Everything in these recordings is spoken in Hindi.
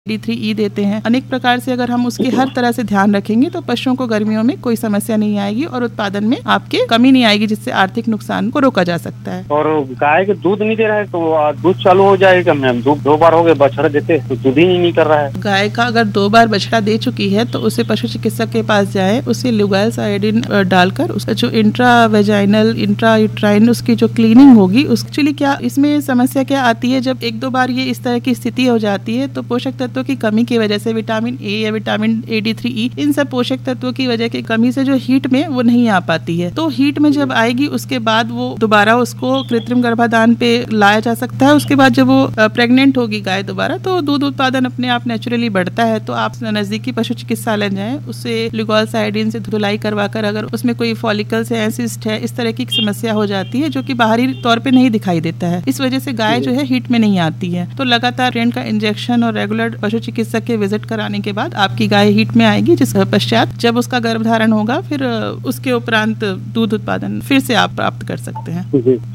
D3E देते हैं। अनेक प्रकार से अगर हम उसके हर तरह से ध्यान रखेंगे तो पशुओं को गर्मियों में कोई समस्या नहीं आएगी और उत्पादन में आपके कमी नहीं आएगी, जिससे आर्थिक नुकसान को रोका जा सकता है। और गाय के दूध नहीं दे रहा है तो दूध चालू हो जाएगा मैम? 2 बार हो गए बछड़ा देते तो दूध ही नहीं कर रहा है। गाय का अगर 2 बार बछड़ा दे चुकी है तो उसे पशु चिकित्सक के पास जाए, उसे लुगाइल्स आयोडीन डालकर उसका जो इंट्रावेजाइनल इंट्रायूट्राइन उसकी जो क्लीनिंग होगी, एक्चुअली क्या इसमें समस्या क्या आती है, जब 1-2 बार ये इस तरह की स्थिति हो जाती है तो पोषक तत्वों की कमी की वजह से विटामिन ए या विटामिन D3E इन सब पोषक तत्वों की वजह की कमी से जो हीट में वो नहीं आ पाती है। तो हीट में जब आएगी उसके बाद वो दोबारा उसको कृत्रिम गर्भाधान पे लाया जा सकता है। उसके बाद जब वो प्रेग्नेंट होगी गाय दोबारा तो दूध उत्पादन अपने आप नेचुरली बढ़ता है। तो आप नजदीकी पशु चिकित्सालय जाएं, उससे लुगाइल्स आयोडीन से धुलाई करवाकर अगर उसमें कोई फॉलिकल्स है, एसिस्ट है, इस तरह की समस्या हो जाती है जो कि बाहरी तौर पे नहीं दिखाई देता है, इस वजह से गाय जो है हीट में नहीं आती है। तो लगातार रेन का इंजेक्शन और रेगुलर पशु चिकित्सक के विजिट कराने के बाद आपकी गाय हीट में आएगी, जिस पश्चात जब उसका गर्भधारण होगा फिर उसके उपरांत दूध उत्पादन फिर से आप प्राप्त कर सकते हैं।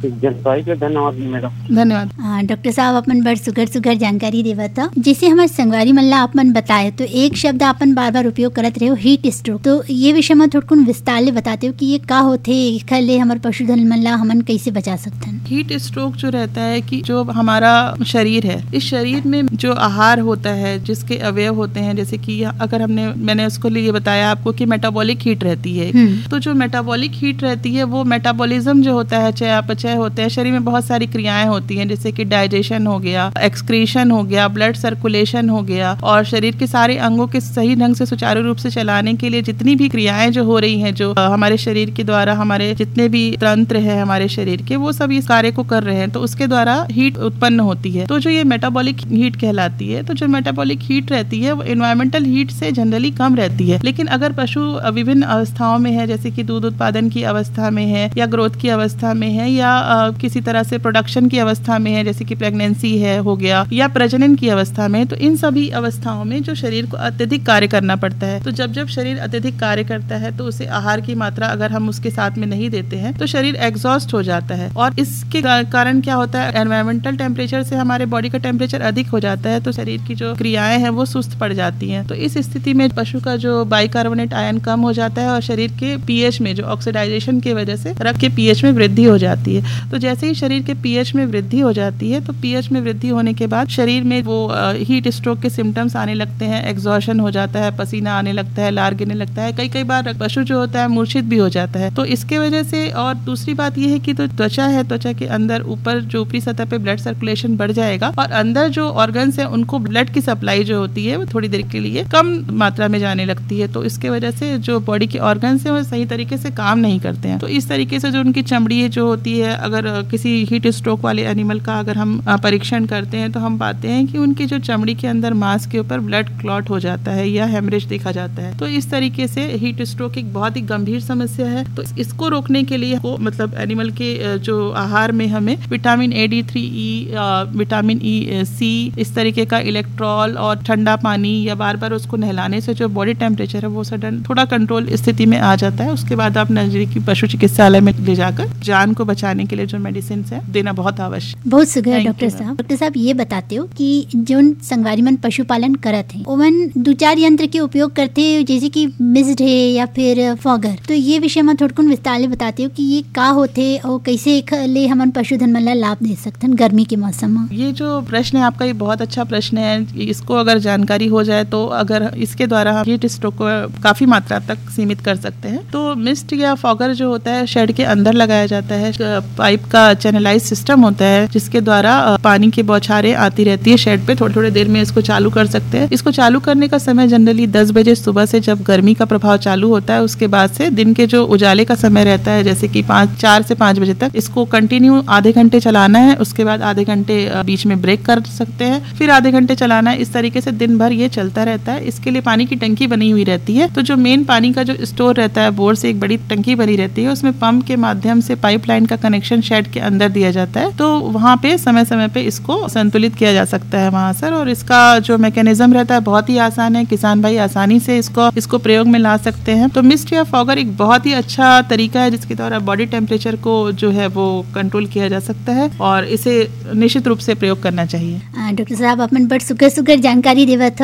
धन्यवाद मैडम। धन्यवाद। डॉक्टर साहब अपन बड़ सुगर जानकारी देवा था। जैसे हमारे संगवारी मन ला आपन बताए तो एक शब्द आपन बार उपयोग करत रहे हो, हीट स्ट्रोक। तो ये विषय में थोड़ा विस्तार ले बताते हो कि ये का होथे, एखर ले हमर पशुधन मन ला हमन कैसे बचा सकते हैं। हीट स्ट्रोक जो रहता है कि जो हमारा शरीर है, इस शरीर में जो आहार होता है, जिसके अवयव होते हैं, जैसे कि अगर मैंने उसको लिए बताया आपको कि मेटाबॉलिक हीट रहती है, तो जो मेटाबॉलिक हीट रहती है वो मेटाबॉलिज्म जो होता है, चयापचय होते हैं, शरीर में बहुत सारी क्रियाएं होती हैं, जैसे कि डाइजेशन हो गया, एक्सक्रीशन हो गया, ब्लड सर्कुलेशन हो गया, और शरीर के सारे अंगों के सही ढंग से सुचारू रूप से चलाने के लिए जितनी भी क्रियाएं जो हो रही हैं, जो हमारे शरीर के द्वारा हमारे जितने भी तंत्र है हमारे शरीर के, वो सब इस कार्य को कर रहे हैं, तो उसके द्वारा हीट उत्पन्न होती है। तो जो ये मेटाबॉलिक हीट कहलाती है, तो जो मेटाबॉलिक हीट रहती है वो एनवायरमेंटल हीट से जनरली कम रहती है। लेकिन अगर पशु विभिन्न अवस्थाओं में है, जैसे कि दूध उत्पादन की अवस्था में है, या ग्रोथ की अवस्था में है, या किसी तरह से प्रोडक्शन की अवस्था में है, जैसे कि प्रेगनेंसी है हो गया, या प्रजनन की अवस्था में, तो इन सभी अवस्थाओं में जो शरीर को अत्यधिक कार्य करना पड़ता है। तो जब शरीर अत्यधिक कार्य करता है तो उसे आहार की मात्रा अगर हम उसके साथ में नहीं देते हैं तो शरीर एग्जॉस्ट हो जाता है, और इसके कारण क्या होता है, एनवायरमेंटल टेम्परेचर से हमारे बॉडी का टेम्परेचर अधिक हो जाता है, तो शरीर की जो क्रियाएं हैं वो सुस्त पड़ जाती हैं। तो इस स्थिति में पशु का जो बाइकार्बोनेट आयन कम हो जाता है और शरीर के पीएच में जो ऑक्सीडाइजेशन की वजह से रक्त के पीएच में वृद्धि हो जाती है। तो जैसे ही शरीर के पीएच में वृद्धि हो जाती है, तो पीएच में वृद्धि होने के बाद शरीर में वो हीट स्ट्रोक के सिम्टम्स आने लगते हैं, एग्जॉशन हो जाता है, पसीना आने लगता है, लार गिरने लगता है, कई बार पशु जो होता है मूर्छित भी हो जाता है। तो इसके वजह से, और दूसरी बात यह है कि तो त्वचा है, त्वचा के अंदर ऊपर जो ऊपरी सतह पे ब्लड सर्कुलेशन बढ़ जाएगा, और अंदर जो ऑर्गन्स है उनको ब्लड की सप्लाई जो होती है वो थोड़ी देर के लिए कम मात्रा में जाने लगती है। तो इसके वजह से जो बॉडी के ऑर्गन्स है वो सही तरीके से काम नहीं करते हैं। तो इस तरीके से जो उनकी चमड़ी जो होती है, अगर किसी हीट स्ट्रोक वाले एनिमल का अगर हम परीक्षण करते हैं तो हम पाते हैं कि उनकी जो चमड़ी के अंदर मांस के ऊपर ब्लड क्लॉट हो जाता है या हेमरेज देखा जाता है। तो इस तरीके से हीट स्ट्रोक एक बहुत ही गंभीर समस्या है। तो इसको रोकने के लिए मतलब एनिमल के जो आहार में हमें विटामिन D3E, विटामिन C, इस तरीके का इलेक्ट्रॉल और ठंडा पानी या बार बार उसको नहलाने से जो बॉडी टेम्परेचर है वो सडन थोड़ा कंट्रोल स्थिति में आ जाता है। उसके बाद आप नजदीकी पशु चिकित्सालय में ले जाकर जान को बचाने के लिए जो मेडिसिन है देना बहुत आवश्यक। बहुत सुघर डॉक्टर साहब ये बताते हो कि जो संगवारी मन पशुपालन करत है ओमन 2-4 यंत्र के उपयोग करते हैं, जैसे कि मिस्ड है या फिर फॉगर। तो ये विषय में थोड़ा विस्तार ले बताते हो कि ये का होते और कैसे ले हमन पशुधन मन ला लाभ दे सकते हैं गर्मी के मौसम में। ये जो प्रश्न है आपका, ये बहुत अच्छा प्रश्न है। इसको अगर जानकारी हो जाए तो अगर इसके द्वारा हम हीट स्ट्रोक को काफी मात्रा तक सीमित कर सकते हैं। तो मिस्ट या फॉगर जो होता है शेड के अंदर लगाया जाता है। पाइप का चैनलाइज सिस्टम होता है जिसके द्वारा पानी की बौछारें आती रहती है शेड पे। थोड़ी देर में इसको चालू कर सकते हैं। इसको चालू करने का समय जनरली 10 बजे सुबह से, जब गर्मी का प्रभाव चालू होता है, उसके बाद से दिन के जो उजाले का समय रहता है, जैसे कि 4 से 5 बजे तक इसको कंटिन्यू आधे घंटे चलाना है। उसके बाद आधे घंटे बीच में ब्रेक कर सकते हैं, फिर आधे घंटे चलाना है। इस तरीके से दिन भर ये चलता रहता है। इसके लिए पानी की टंकी बनी हुई रहती है। तो जो मेन पानी का जो स्टोर रहता है, बोर से एक बड़ी टंकी बनी रहती है, उसमें पंप के माध्यम से पाइपलाइन का कनेक्शन शेड के अंदर दिया जाता है। तो वहाँ पे समय समय पे इसको संतुलित किया जा सकता है वहाँ सर। और इसका जो मैकेनिज्म रहता है बहुत ही आसान है, किसान भाई आसानी से इसको प्रयोग में ला सकते हैं। तो मिस्ट या फॉगर एक बहुत ही अच्छा तरीका है जिसके द्वारा बॉडी टेम्परेचर को जो है वो कंट्रोल किया जा सकता है, और इसे निश्चित रूप से प्रयोग करना चाहिए। डॉक्टर साहब अपन बड़ सुगर जानकारी देवत